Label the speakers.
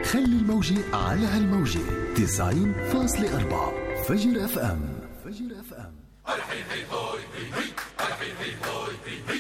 Speaker 1: خلي الموجة على هالموجة 90.4 فجر اف ام. فجر اف ام.